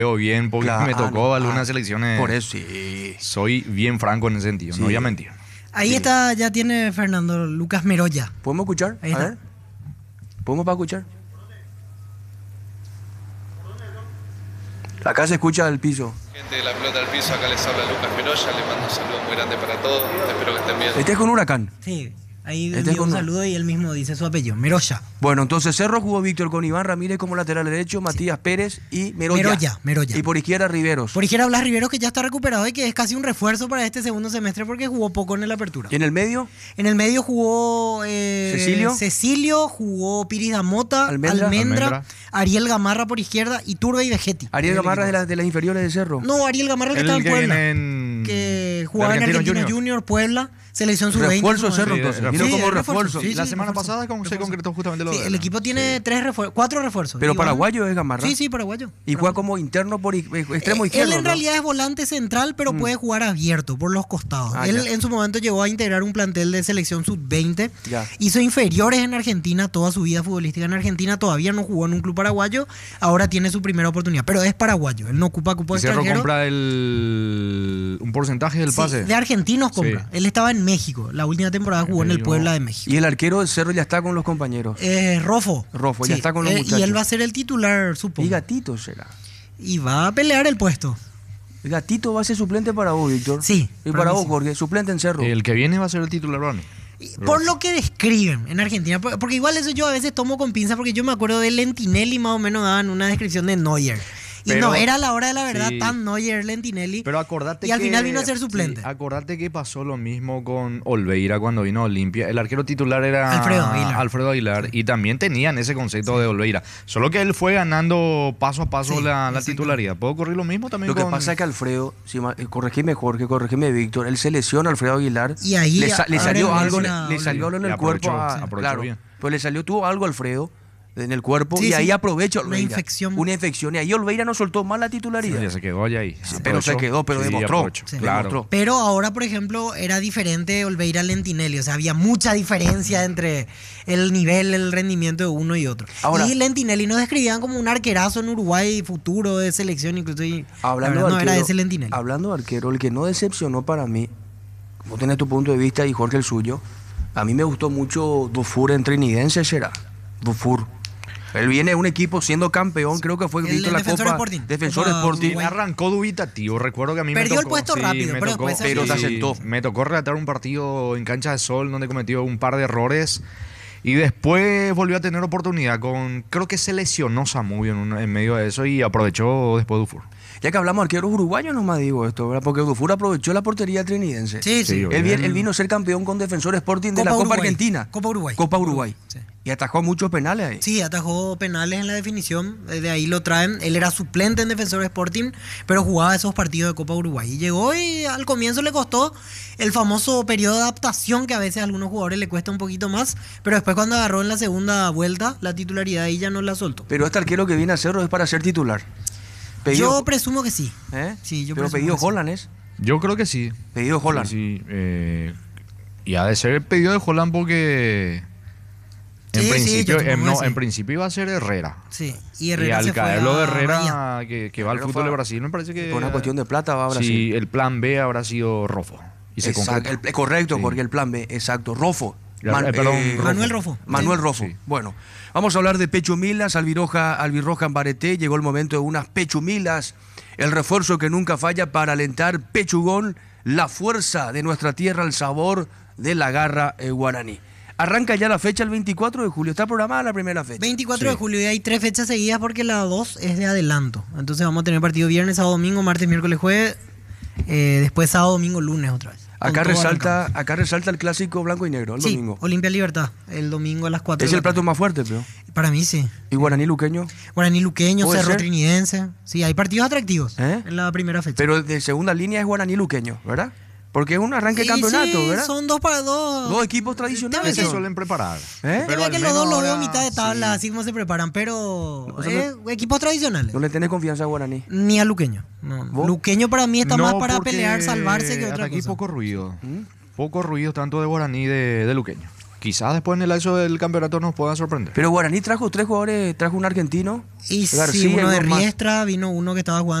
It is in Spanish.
veo bien porque Claro, me tocó algunas selecciones. Por eso sí. Soy bien franco en ese sentido, Sí. no voy a mentir. Ahí está, ya tiene Fernando Lucas Meroya. ¿Podemos escuchar? Ahí A está. ver. ¿Podemos para escuchar? Acá se escucha el piso. Gente de la pelota al piso, acá les habla Lucas Meroya, les mando un saludo muy grande para todos, espero que estén bien. Este es con Huracán. Sí, ahí Este envió con- un saludo y él mismo dice su apellido, Meroya. Bueno, entonces Cerro jugó Víctor con Iván Ramírez como lateral derecho, Matías Pérez y Meroya. Meroya. Y por izquierda Riveros. Por izquierda Blas Riveros, que ya está recuperado y que es casi un refuerzo para este segundo semestre porque jugó poco en la apertura. ¿Y en el medio? En el medio jugó Cecilio. Jugó Piris Damota, Almendra. Almendra. Ariel Gamarra por izquierda y Turbe y Vegetti. Ariel En el Gamarra equipo. de las inferiores de Cerro. No, Ariel Gamarra el que El estaba en que Puebla. viene en... Que jugaba en Argentino Argentino Junior, Puebla, selección sub-20. Refuerzo ¿no? Cerro, Sí, entonces. refuerzo. Vino como Sí, refuerzo. Sí, la sí, semana refuerzo. pasada se concretó justamente lo Sí, de el equipo tiene cuatro refuerzos. Pero Iván- paraguayo es Gamarra. Sí, paraguayo. Y juega como interno por extremo Él izquierdo. en ¿no? realidad es volante central, pero puede jugar abierto por los costados. Ah, Él ya. en su momento llegó a integrar un plantel de selección sub-20. Ya. Hizo inferiores en Argentina, toda su vida futbolística en Argentina. Todavía no jugó en un club paraguayo. Ahora tiene su primera oportunidad, pero es paraguayo. Él no ocupa cupo Y Cerro extranjero. compra un porcentaje del Sí, pase. de argentinos compra. Sí. Él estaba en México. La última temporada jugó en el Yo- Puebla de México. Y el arquero de Cerro ya está con los compañeros. Rofo. Rofo, ya está con los Y muchachos. él va a ser el titular, supongo. Y Gatito será. Y va a pelear el puesto. Gatito va a ser suplente para vos, Víctor. Sí, Y para para mí vos, sí. Jorge. Suplente en Cerro. El que viene va a ser el titular, Ronnie. Por lo que describen en Argentina, porque igual eso yo a veces tomo con pinzas, porque yo me acuerdo de Lentinelli más o menos daban una descripción de Neuer. Y Pero- no era a la hora de la verdad sí. tan Neuer, Lentinelli. Pero acordate y al que, final vino a ser suplente. sí, acordate que pasó lo mismo con Olveira cuando vino a Olimpia. El arquero titular era Alfredo Aguilar. Y también tenían ese concepto de Olveira. Solo que él fue ganando paso a paso Sí, la exactamente. titularidad. ¿Puede ocurrir lo mismo también Lo que con...? pasa es que Alfredo, corregime Jorge, corregime Víctor, él se lesiona a Alfredo Aguilar. Y ahí le ahora salió le algo, lesiona a le salió algo en Oliver. el cuerpo. Aprovechó Claro, bien. pues le salió, tuvo algo Alfredo en el cuerpo Sí, y ahí sí. aprovecha Una Olveira. infección. Una infección. Y ahí Olveira no soltó más la titularidad. Ya se quedó allá ahí. pero se quedó, pero demostró. aprovechó, Sí. Claro. Demostró. Pero ahora, por ejemplo, era diferente Olveira Lentinelli. O sea, había mucha diferencia entre el nivel, el rendimiento de uno y otro. Ahora- y Lentinelli nos describían como un arquerazo en Uruguay, futuro de selección, incluso. Y Hablando la verdad, de no era arquero, ese Lentinelli. hablando de arquero, el que no decepcionó para mí, vos tenés tu punto de vista y Jorge el suyo, a mí me gustó mucho Dufour en Trinidense, será. Dufour. Él viene de un equipo siendo campeón, creo que fue El visto en la Defensor Copa Sporting. Defensor Copa Sporting. Uruguay. Arrancó dubitativo, recuerdo que a mí Perdió me el tocó, puesto rápido, me pero tocó, después se Pero se asentó. Me tocó relatar un partido en Cancha de Sol donde cometió un par de errores y después volvió a tener oportunidad creo que se lesionó Samudio en medio de eso y aprovechó después Dufour. Ya que hablamos de arqueros uruguayos, nomás digo esto, ¿verdad? Porque Dufour aprovechó la portería trinidense. Sí, sí. Sí, Él vino a ser campeón con Defensor Sporting de la Copa Copa Uruguay. Argentina. Copa Uruguay. Copa Uruguay. Sí. Y atajó muchos penales ahí. Sí, atajó penales en la definición, de ahí lo traen. Él era suplente en Defensor Sporting, pero jugaba esos partidos de Copa Uruguay. Y llegó y al comienzo le costó el famoso periodo de adaptación que a veces a algunos jugadores le cuesta un poquito más, pero después cuando agarró en la segunda vuelta la titularidad ahí ya no la soltó. Pero este arquero que viene a Cerro es para ser titular. Yo presumo que sí. ¿Eh? Sí, yo Pero presumo pedido que sí. Holland es. Yo creo que sí. Pedido Holland. Sí, y ha de ser el pedido de Holland porque en Sí, sí, principio, yo supongo que sí. en principio iba a ser Herrera. Sí, y Y Herrera al se fue caer lo de a Herrera, Bahía. que va al Herrera fútbol fue de a- Brasil, me parece que... Por una cuestión de plata va a Brasil. Sí, el plan B habrá sido Rofo. Y se Exacto, concretó. correcto, Sí. Jorge, el plan B, exacto. Rofo. Perdón, Rofo. Manuel Rofo. Manuel Sí. Rofo. Sí. Bueno, vamos a hablar de Pechumilas, Albirroja en Bareté. Llegó el momento de unas Pechumilas. El refuerzo que nunca falla para alentar Pechugón, la fuerza de nuestra tierra, el sabor de la garra guaraní. Arranca ya la fecha el 24 de julio. Está programada la primera fecha. 24 de Sí. julio y hay 3 fechas seguidas porque la 2 es de adelanto. Entonces vamos a tener partido viernes, sábado, domingo, martes, miércoles, jueves. Después sábado, domingo, lunes otra vez. Acá Con todo acá resalta el clásico blanco y negro, el sí, domingo. Olimpia Libertad, el domingo a las 4. Es el plato más fuerte, pero. Para mí sí. ¿Y guaraní luqueño? Guaraní Luqueño, ¿Puede Cerro ser? Trinidense. Sí, hay partidos atractivos ¿Eh? en la primera fecha. Pero de segunda línea es guaraní luqueño, ¿verdad? Porque es un arranque de Y campeonato, sí, ¿verdad? son 2 para 2. Dos equipos tradicionales. Se Sí. suelen preparar. ¿Eh? Pero al que los menos dos los veo a ahora, mitad de tabla, sí. así como se preparan, pero O sea, equipos tradicionales. No le tenés confianza a guaraní. Ni a Luqueño. No. ¿Vos? Luqueño para mí está más para porque pelear, salvarse que hasta otra aquí cosa. poco ruido. Poco ruido tanto de Guaraní de Luqueño. quizás después en el lapso del campeonato nos pueda sorprender. Pero Guaraní trajo 3 jugadores, trajo un argentino. Y sí, García, uno de uno más. Riestra, vino uno que estaba jugando